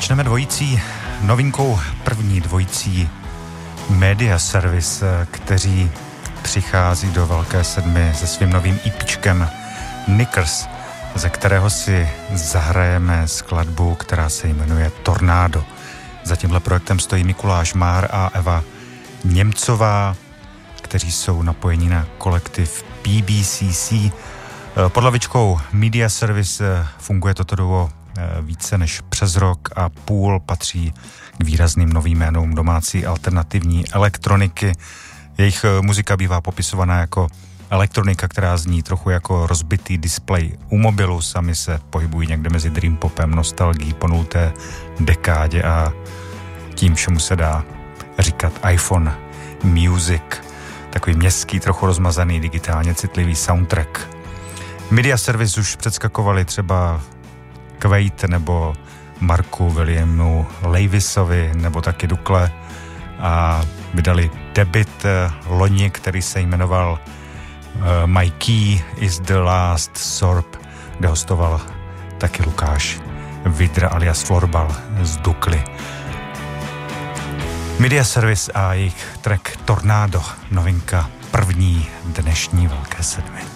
Začneme dvojicí, novinkou první dvojicí Media Service, kteří přichází do Velké sedmi se svým novým EPčkem Knickers, ze kterého si zahrajeme skladbu, která se jmenuje Tornádo. Za tímhle projektem stojí Mikuláš Már a Eva Němcová, kteří jsou napojeni na kolektiv PBCC. Pod hlavičkou Media Service funguje toto duo více než přes rok a půl, patří k výrazným novým jménům domácí alternativní elektroniky. Jejich muzika bývá popisovaná jako elektronika, která zní trochu jako rozbitý displej u mobilu, sami se pohybují někde mezi dream popem, nostalgií po nulté dekádě a tím všemu se dá říkat iPhone Music, takový městský, trochu rozmazaný, digitálně citlivý soundtrack. Media Service už předskakovali třeba Quaid nebo Marku Williamu Levisovi nebo taky Dukle a vydali debut loni, který se jmenoval My Key is the Last Sorb, kde hostoval taky Lukáš Vidra alias Florbal z Dukly. Media Service a jejich track Tornádo, novinka první dnešní Velké sedmi.